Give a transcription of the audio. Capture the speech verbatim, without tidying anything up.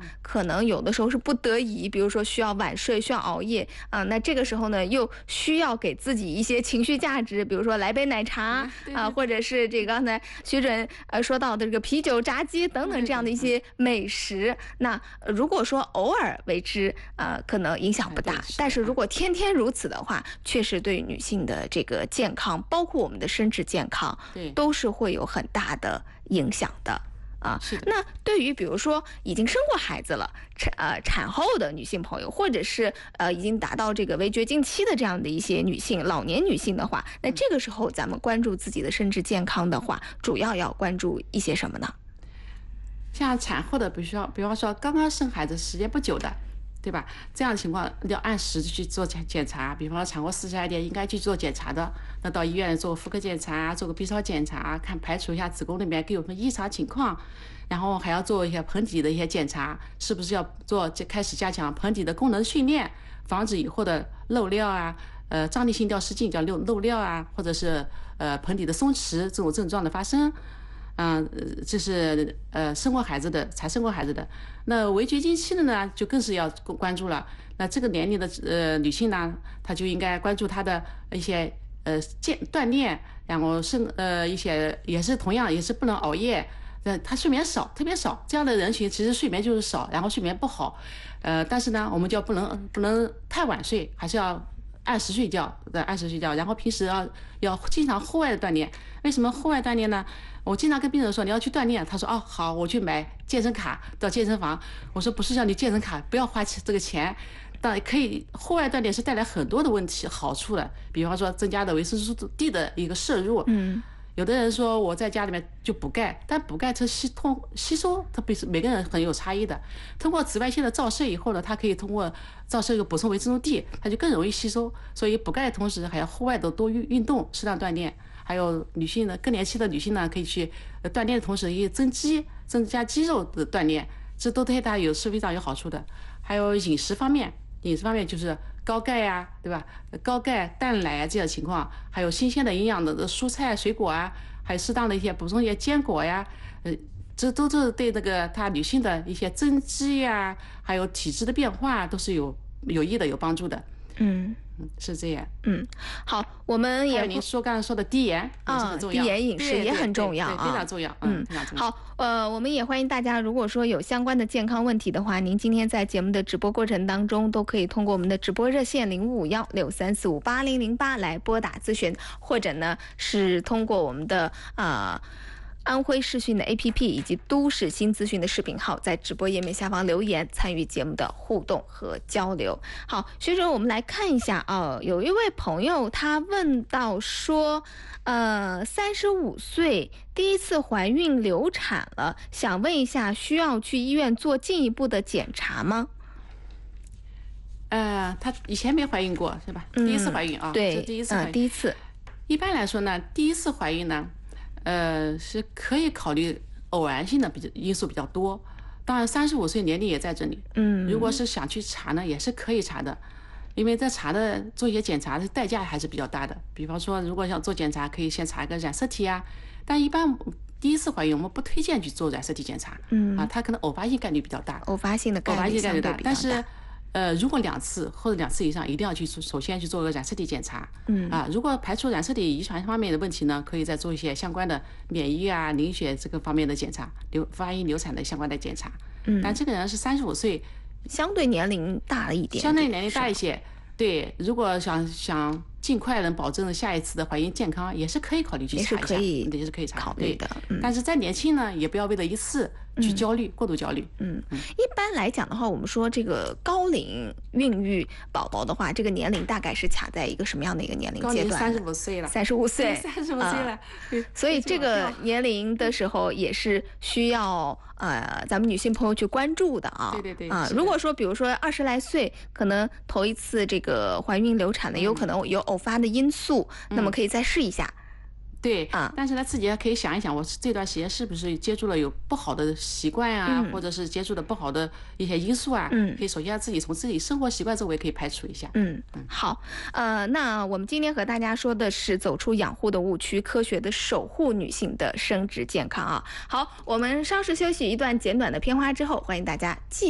可能有的时候是不得已，比如说需要晚睡，需要熬夜啊，那这个时候呢，又需要给自己一些情绪价值，比如说来杯奶茶啊，或者是这个刚才徐主任呃说到的这个啤酒、炸鸡等等这样的一些美食。那如果说偶尔为之，呃，可能影响不大，但是如果天天如此的话，确实对女性的这个健康，包括我们的身体健康，都是会有很大的影响的。啊，那对于比如说已经生过孩子了，产呃产后的女性朋友，或者是呃已经达到这个围绝经期的这样的一些女性，老年女性的话，那这个时候咱们关注自己的身体健康的话，主要要关注一些什么呢？ 像产后的，比如说，比方说刚刚生孩子时间不久的，对吧？这样的情况要按时去做检检查，比方说产后四十二天应该去做检查的，那到医院做妇科检查，做个 B 超检查，看排除一下子宫里面有什么异常情况，然后还要做一些盆底的一些检查，是不是要做开始加强盆底的功能训练，防止以后的漏尿啊，呃，张力性尿失禁叫漏漏尿啊，或者是呃盆底的松弛这种症状的发生。嗯，这是呃生过孩子的，才生过孩子的。那围绝经期的呢，就更是要关注了。那这个年龄的呃女性呢，她就应该关注她的一些呃健锻炼，然后生呃一些也是同样也是不能熬夜。呃，她睡眠少，特别少，这样的人群其实睡眠就是少，然后睡眠不好。呃，但是呢，我们就不能不能太晚睡，还是要按时睡觉，对，按时睡觉。然后平时要要经常户外的锻炼。为什么户外锻炼呢？我经常跟病人说你要去锻炼，他说哦好，我去买健身卡到健身房。我说不是叫你健身卡不要花这个钱，但可以户外锻炼是带来很多的问题好处的，比方说增加的维生素 D 的一个摄入。嗯。有的人说我在家里面就补钙，但补钙它吸通吸收，它比每个人很有差异的。通过紫外线的照射以后呢，它可以通过照射又补充维生素 D， 它就更容易吸收。所以补钙的同时还要户外的多运运动，适当锻炼。还有女性呢，更年期的女性呢，可以去锻炼的同时也增肌，增加肌肉的锻炼，这都对它有是非常有好处的。还有饮食方面，饮食方面就是高钙呀、啊，对吧？高钙、蛋奶啊这样的情况，还有新鲜的营养的蔬菜、水果啊，还有适当的一些补充一些坚果呀，呃，这都是对那个她女性的一些增肌呀，还有体质的变化都是有有益的、有帮助的。嗯。是这样。 嗯，好，我们也您说刚才说的低盐也是很重要， 低盐饮食也很重要啊， 非常重要。嗯，非常重要。 好，呃，我们也欢迎大家，如果说有相关的健康问题的话，您今天在节目的直播过程当中，都可以通过我们的直播热线零五五幺六三四五八零零八来拨打咨询，或者呢是通过我们的呃。安徽视讯的 A P P 以及都市新资讯的视频号，在直播页面下方留言，参与节目的互动和交流。好，学者，我们来看一下啊，有一位朋友他问到说，呃，三十五岁第一次怀孕流产了，想问一下，需要去医院做进一步的检查吗？ 呃，她以前没怀孕过是吧？嗯、第一次怀孕啊， 对， 这第一次怀孕、 呃，第一次。 一般来说呢，第一次怀孕呢。呃，是可以考虑偶然性的比较因素比较多，当然三十五岁年龄也在这里。嗯，如果是想去查呢，也是可以查的，因为在查的做一些检查的代价还是比较大的。比方说，如果想做检查，可以先查一个染色体啊，但一般第一次怀孕我们不推荐去做染色体检查。嗯啊，它可能偶发性概率比较大， 偶发性的概率相对比较大， 但是。呃，如果两次或者两次以上，一定要去首先去做个染色体检查。嗯啊，如果排除染色体遗传方面的问题呢，可以再做一些相关的免疫啊、凝血这个方面的检查，流发育流产的相关的检查。嗯，但这个人是三十五岁， 相对年龄大了一点， 相对年龄大一些。对，如果想想尽快能保证下一次的怀孕健康，也是可以考虑去查一下， 也是可以， 也是可以查考虑的。嗯， 但是再年轻呢，也不要为了一次去焦虑、嗯、过度焦虑。 嗯，一般来讲的话，我们说这个高龄孕育宝宝的话，这个年龄大概是卡在一个什么样的一个年龄阶段？ 三十五岁了， 三十五岁， 三十五岁了、 呃。所以这个年龄的时候也是需要呃咱们女性朋友去关注的啊。 对对对。 啊、呃，如果说比如说二十来岁，可能头一次这个怀孕流产的，有可能有偶发的因素，嗯、那么可以再试一下。 对啊，但是呢，自己也可以想一想，我这段时间是不是接触了有不好的习惯啊，嗯、或者是接触的不好的一些因素啊？嗯，可以首先自己从自己生活习惯周围可以排除一下。 嗯嗯，好，呃，那我们今天和大家说的是走出养护的误区，科学的守护女性的生殖健康啊。好，我们稍事休息一段简短的片花之后，欢迎大家继续。